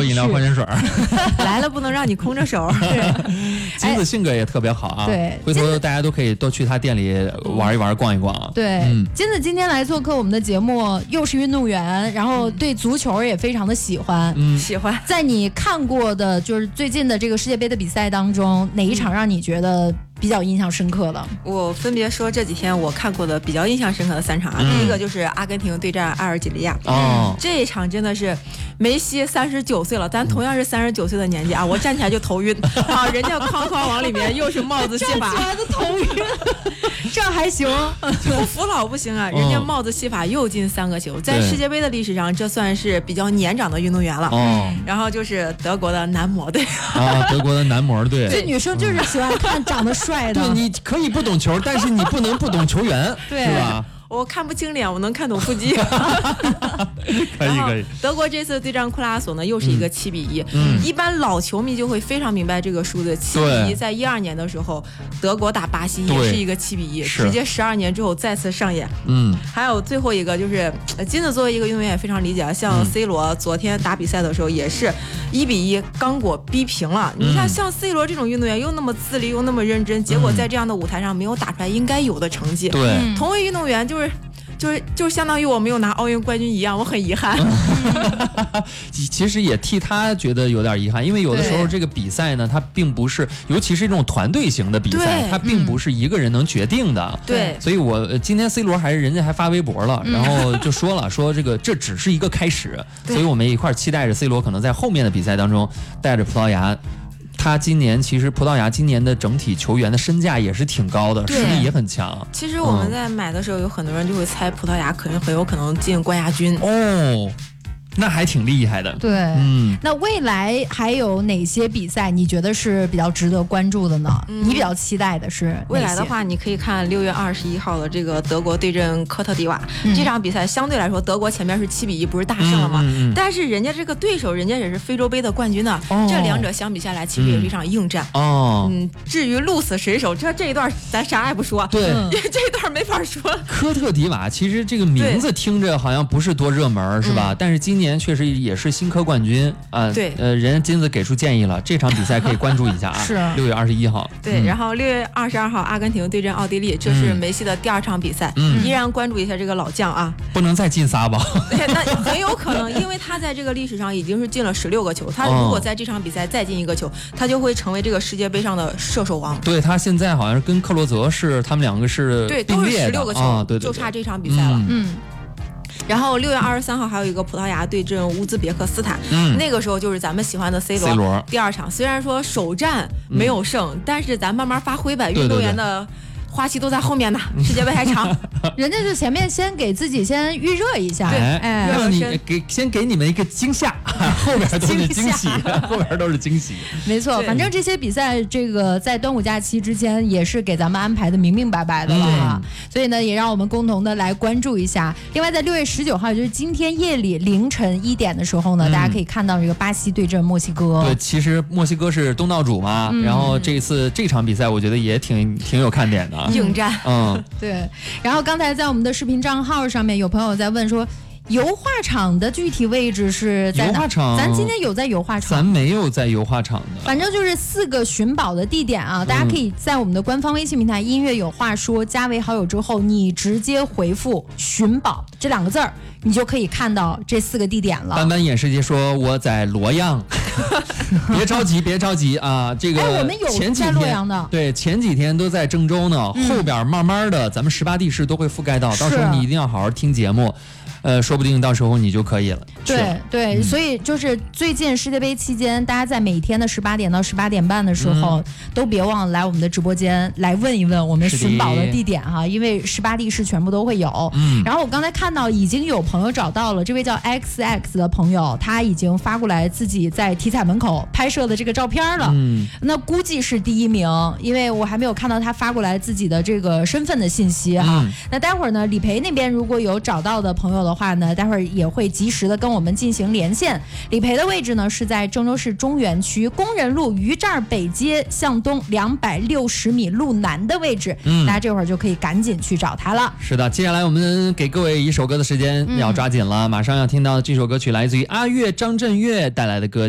口饮料矿泉水来了不能让你空着手。 金子性格也特别好啊， 对， 回头大家都可以多去他店里玩一玩、逛一逛啊。 对，金子今天来做客我们的节目，又是运动员，然后对足球也非常的喜欢， 喜欢。 在你看过的，就是最近的这个世界杯的比赛当中，哪一场让你觉得比较印象深刻的？ 我分别说这几天我看过的比较印象深刻的3场啊。第一个就是阿根廷对战阿尔及利亚，这一场真的是梅西39岁了，咱同样是39岁的年纪啊，我站起来就头晕啊，人家哐哐往里面又是帽子戏法， 站起来都头晕，这还行？ 不服老不行啊，人家帽子戏法又进3个球，在世界杯的历史上，这算是比较年长的运动员了。然后就是德国的男模队啊，德国的男模队， 这女生就是喜欢看长得帅的。 对，你可以不懂球，但是你不能不懂球员， 对， 是吧？ 我看不清脸，我能看懂腹肌。 可以。 德国这次对战库拉索呢，又是一个7-1。一般老球迷就会非常明白这个数字。7-1在12年的时候，德国打巴西也是一个7-1，直接12年之后再次上演。还有最后一个就是金子作为一个运动员也非常理解，像 C 罗昨天打比赛的时候也是1-1刚果逼平了。你看像 C 罗这种运动员又那么自律又那么认真，结果在这样的舞台上没有打出来应该有的成绩。 对， 同为运动员就相当于我没有拿奥运冠军一样，我很遗憾。 其实也替他觉得有点遗憾，因为有的时候这个比赛呢，它并不是，尤其是这种团队型的比赛，它并不是一个人能决定的。 对， 所以我今天 C 罗人家还发微博了，然后就说了，说这只是一个开始，所以我们一块期待着 C 罗可能在后面的比赛当中带着葡萄牙。他今年其实葡萄牙今年的整体球员的身价也是挺高的，实力也很强。 其实我们在买的时候，有很多人就会猜葡萄牙很有可能进冠亚军哦。那还挺厉害的。 对，那未来还有哪些比赛你觉得是比较值得关注的呢？你比较期待的是未来的话，你可以看6月21号的这个德国对阵科特迪瓦，这场比赛相对来说德国前面是7-1，不是大胜了吗？但是人家这个对手，人家也是非洲杯的冠军呢。这两者相比下来，其实也是一场硬战。至于鹿死谁手，这一段咱啥也不说。 对， 这一段没法说。 科特迪瓦其实这个名字听着好像不是多热门，是吧？但是今年确实也是新科冠军啊。 对， 人家金子给出建议了，这场比赛可以关注一下啊。 是 6月21号。 对，然后6月22号阿根廷对阵奥地利，这是梅西的第2场比赛，依然关注一下这个老将啊。 不能再进仨吧？ 那很有可能，因为他在这个历史上已经是进了16个球，他如果在这场比赛再进1个球，他就会成为这个世界杯上的射手王。 对，他现在好像是跟克洛泽他们两个是并列的， 都是16个球， 对， 就差这场比赛了。然后6月23号还有一个葡萄牙对阵乌兹别克斯坦，那个时候就是咱们喜欢的 C 罗第2场，虽然说首战没有胜，但是咱慢慢发挥吧，运动员的花期都在后面呢，世界杯还长。 人家就前面先给自己先预热一下， 让你先给你们一个惊吓，后边都是惊喜，后边都是惊喜。 没错，反正这些比赛这个在端午假期之间也是给咱们安排的明明白白的了啊，所以呢也让我们共同的来关注一下。另外在6月19号，也就是今天夜里凌晨1点的时候呢，大家可以看到这个巴西对阵墨西哥。 对，其实墨西哥是东道主嘛，然后这场比赛我觉得也挺有看点的。 硬战， 对。然后刚才在我们的视频账号上面有朋友在问说，油画厂的具体位置是在哪？ 油画厂， 咱今天有在油画厂？ 咱没有在油画厂的。 反正就是4个寻宝的地点啊，大家可以在我们的官方微信平台“音乐有话说”加为好友之后，你直接回复“寻宝”这2个字儿，你就可以看到这4个地点了。 斑斑演世界说我在洛阳，别着急啊！这个我们有在洛阳的， 对，前几天都在郑州呢，后边慢慢的咱们18地市都会覆盖到，到时候你一定要好好听节目。说不定到时候你就可以了。 对，所以就是最近世界杯期间，大家在每天的18点到18点半的时候，都别忘了来我们的直播间来问一问我们寻宝的地点哈，因为18地市全部都会有。然后我刚才看到已经有朋友找到了，这位叫 XX 的朋友，他已经发过来自己在体彩门口拍摄的这个照片了。那估计是第1名，因为我还没有看到他发过来自己的这个身份的信息哈。那待会儿呢，理赔那边如果有找到的朋友的话呢，待会儿也会及时的跟我们进行连线。理赔的位置呢是在郑州市中原区工人路鱼寨北街向东260米路南的位置，大家这会儿就可以赶紧去找他了。 是的，接下来我们给各位一首歌的时间要抓紧了，马上要听到这首歌曲来自于阿岳张震岳带来的歌。